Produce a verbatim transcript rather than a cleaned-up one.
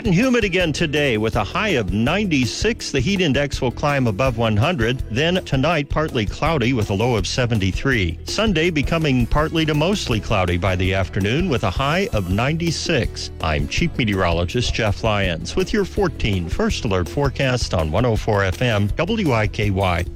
and humid again today with a high of ninety-six. The heat index will climb above one hundred. Then tonight, partly cloudy with a low of seventy-three. Sunday becoming partly to mostly cloudy by the afternoon with a high of ninety-six. I'm Chief Meteorologist Jeff Lyons with your fourteen First Alert forecast on one oh four F M W I K Y.